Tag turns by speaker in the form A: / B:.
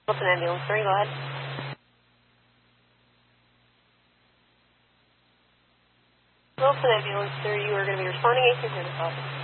A: Wilson Ambulance 3, go ahead. Wilson Ambulance 3, you are going to be responding 1800 office.